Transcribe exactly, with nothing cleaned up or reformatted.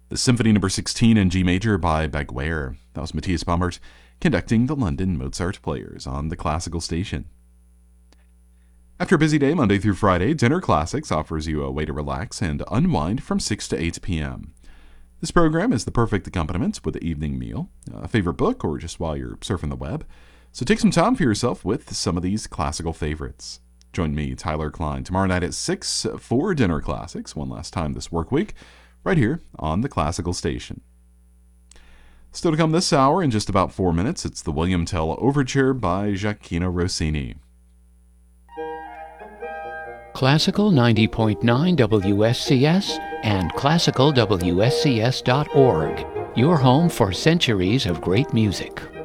The Symphony Number sixteen in G Major by Baguer. That was Matthias Baumert conducting the London Mozart Players on the Classical Station. After a busy day, Monday through Friday, Dinner Classics offers you a way to relax and unwind from six to eight p.m. This program is the perfect accompaniment with the evening meal, a favorite book, or just while you're surfing the web. So take some time for yourself with some of these classical favorites. Join me, Tyler Klein, tomorrow night at six for Dinner Classics, one last time this work week, right here on the Classical Station. Still to come this hour, in just about four minutes, it's the William Tell Overture by Gioacchino Rossini. Classical ninety point nine W S C S and classical W S C S dot org, your home for centuries of great music.